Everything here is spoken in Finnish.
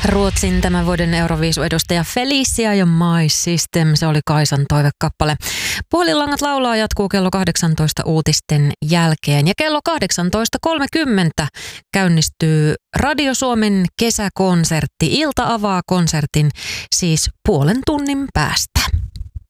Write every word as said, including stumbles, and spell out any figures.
Ruotsin tämän vuoden Euroviisu-edustaja Felicia ja My System, se oli Kaisan toivekappale. Puolilangat laulaa jatkuu kello kahdeksantoista uutisten jälkeen ja kello kahdeksantoista kolmekymmentä käynnistyy Radio Suomen kesäkonsertti. Ilta avaa konsertin siis puolen tunnin päästä.